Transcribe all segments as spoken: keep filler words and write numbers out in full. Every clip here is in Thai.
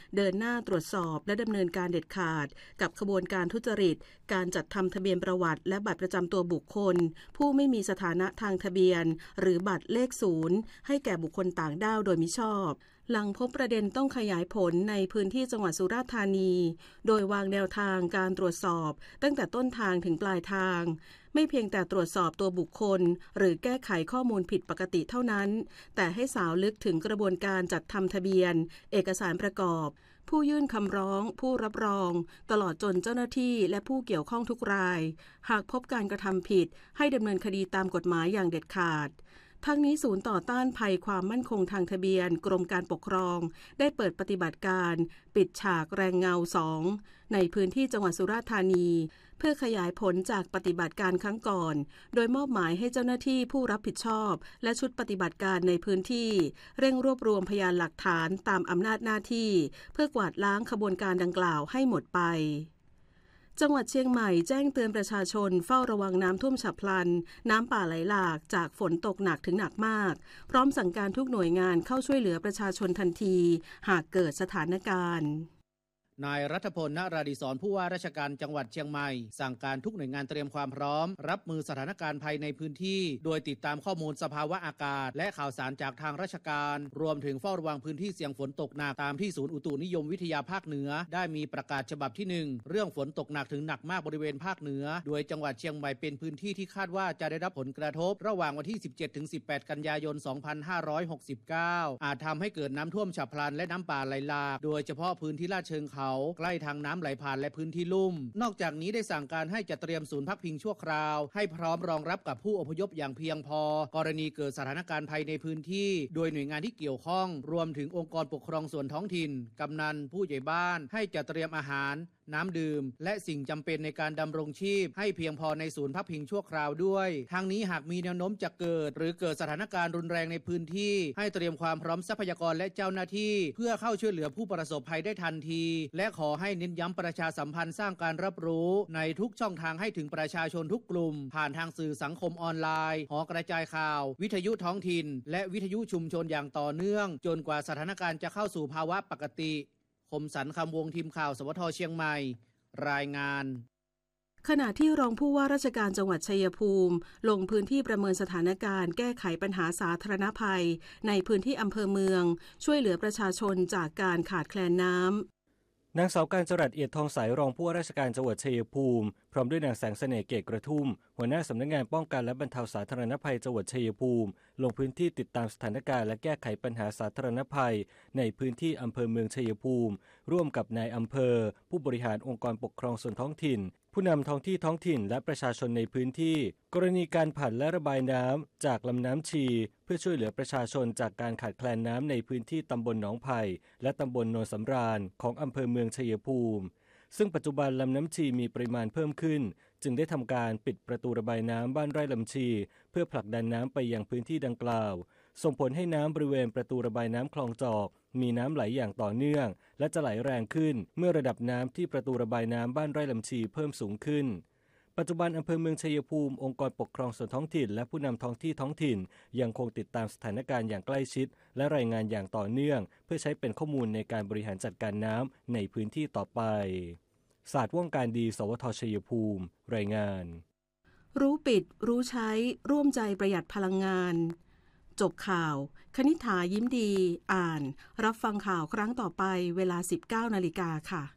เดินหน้าตรวจสอบและดำเนินการเด็ดขาดกับขบวนการทุจริตการจัดทำทะเบียนประวัติและบัตรประจำตัวบุคคลผู้ไม่มีสถานะทางทะเบียนหรือบัตรเลขศูนย์ให้แก่บุคคลต่างด้าวโดยมิชอบหลังพบประเด็นต้องขยายผลในพื้นที่จังหวัดสุราษฎร์ธานีโดยวางแนวทางการตรวจสอบตั้งแต่ต้นทางถึงปลายทางไม่เพียงแต่ตรวจสอบตัวบุคคลหรือแก้ไขข้อมูลผิดปกติเท่านั้นแต่ให้สาวลึกถึงกระบวนการจัดทำทะเบียนเอกสารประกอบผู้ยื่นคำร้องผู้รับรองตลอดจนเจ้าหน้าที่และผู้เกี่ยวข้องทุกรายหากพบการกระทำผิดให้ดำเนินคดีตามกฎหมายอย่างเด็ดขาดทั้งนี้ศูนย์ต่อต้านภัยความมั่นคงทางทะเบียนกรมการปกครองได้เปิดปฏิบัติการปิดฉากแรงเงาสองในพื้นที่จังหวัดสุราษฎร์ธานีเพื่อขยายผลจากปฏิบัติการครั้งก่อนโดยมอบหมายให้เจ้าหน้าที่ผู้รับผิดชอบและชุดปฏิบัติการในพื้นที่เร่งรวบรวมพยานหลักฐานตามอำนาจหน้าที่เพื่อกวาดล้างขบวนการดังกล่าวให้หมดไปจังหวัดเชียงใหม่แจ้งเตือนประชาชนเฝ้าระวังน้ำท่วมฉับพลันน้ำป่าไหลหลากจากฝนตกหนักถึงหนักมากพร้อมสั่งการทุกหน่วยงานเข้าช่วยเหลือประชาชนทันทีหากเกิดสถานการณ์นายรัฐพล ณ ราดิศรผู้ว่าราชการจังหวัดเชียงใหม่สั่งการทุกหน่วยงานเตรียมความพร้อมรับมือสถานการณ์ภัยในพื้นที่โดยติดตามข้อมูลสภาวะอากาศและข่าวสารจากทางราชการรวมถึงเฝ้าระวังพื้นที่เสี่ยงฝนตกหนักตามที่ศูนย์อุตุนิยมวิทยาภาคเหนือได้มีประกาศฉบับที่หนึ่งเรื่องฝนตกหนักถึงหนักมากบริเวณภาคเหนือโดยจังหวัดเชียงใหม่เป็นพื้นที่ที่คาดว่าจะได้รับผลกระทบระหว่างวันที่ สิบเจ็ดถึงสิบแปด กันยายน สองพันห้าร้อยหกสิบเก้า อาจทำให้เกิดน้ำท่วมฉับพลันและน้ำป่าไหลหลากโดยเฉพาะพื้นที่ลาดเชิงเขาใกล้ทางน้ำไหลผ่านและพื้นที่ลุ่มนอกจากนี้ได้สั่งการให้จัดเตรียมศูนย์พักพิงชั่วคราวให้พร้อมรองรับกับผู้อพยพอย่างเพียงพอกรณีเกิดสถานการณ์ภัยในพื้นที่โดยหน่วยงานที่เกี่ยวข้องรวมถึงองค์กรปกครองส่วนท้องถิ่นกำนันผู้ใหญ่บ้านให้จัดเตรียมอาหารน้ำดื่มและสิ่งจำเป็นในการดำรงชีพให้เพียงพอในศูนย์พักพิงชั่วคราวด้วยทางนี้หากมีแนวโน้มจะเกิดหรือเกิดสถานการณ์รุนแรงในพื้นที่ให้เตรียมความพร้อมทรัพยากรและเจ้าหน้าที่เพื่อเข้าช่วยเหลือผู้ประสบภัยได้ทันทีและขอให้เน้นย้ำประชาสัมพันธ์สร้างการรับรู้ในทุกช่องทางให้ถึงประชาชนทุกกลุ่มผ่านทางสื่อสังคมออนไลน์หอกระจายข่าววิทยุท้องถิ่นและวิทยุชุมชนอย่างต่อเนื่องจนกว่าสถานการณ์จะเข้าสู่ภาวะปกติคมสันต์คำวงทีมข่าวสวท.เชียงใหม่รายงานขณะที่รองผู้ว่าราชการจังหวัดชัยภูมิลงพื้นที่ประเมินสถานการณ์แก้ไขปัญหาสาธารณภัยในพื้นที่อำเภอเมืองช่วยเหลือประชาชนจากการขาดแคลนน้ำนางสาวการจรัสเอียดทองใสรองผู้ว่าราชการจังหวัดชัยภูมิพร้อมด้วยนางแสงเสน่ห์เกตกระทุ่มหัวหน้าสำนักงานป้องกันและบรรเทาสาธารณภัยจังหวัดชัยภูมิลงพื้นที่ติดตามสถานการณ์และแก้ไขปัญหาสาธารณภัยในพื้นที่อำเภอเมืองชัยภูมิร่วมกับนายอำเภอผู้บริหารองค์กรปกครองส่วนท้องถิ่นผู้นำท้องที่ท้องถิ่นและประชาชนในพื้นที่กรณีการผันและระบายน้ำจากลำน้ำชีเพื่อช่วยเหลือประชาชนจากการขาดแคลนน้ำในพื้นที่ตำบลหนองไผ่และตำบลโนนสำราญของอำเภอเมืองชัยภูมิซึ่งปัจจุบันลำน้ำชีมีปริมาณเพิ่มขึ้นจึงได้ทำการปิดประตูระบายน้ำบ้านไร่ลำชีเพื่อผลักดันน้ำไปยังพื้นที่ดังกล่าวส่งผลให้น้ำบริเวณประตูระบายน้ำคลองจอกมีน้ำไหลอย่างต่อเนื่องและจะไหลแรงขึ้นเมื่อระดับน้ำที่ประตูระบายน้ำบ้านไร่ลำชีเพิ่มสูงขึ้นปัจจุบันอำเภอเมืองชัยภูมิองค์กรปกครองส่วนท้องถิ่นและผู้นำท้องที่ท้องถิ่นยังคงติดตามสถานการณ์อย่างใกล้ชิดและรายงานอย่างต่อเนื่องเพื่อใช้เป็นข้อมูลในการบริหารจัดการน้ำในพื้นที่ต่อไปศาสตร์ว่องการดีสวท.ชัยภูมิรายงานรู้ปิดรู้ใช้ร่วมใจประหยัดพลังงานจบข่าวคณิษฐายิ้มดีอ่านรับฟังข่าวครั้งต่อไปเวลา สิบเก้านาฬิกา นค่ะ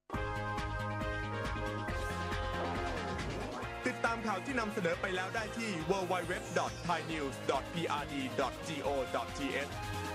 ติดตามข่าวที่นำเสนอไปแล้วได้ที่ ดับเบิลยู ดับเบิลยู ดับเบิลยู ดอท ไทยนิวส์ ดอท พี อาร์ ดี ดอท จี โอ ดอท ที เอช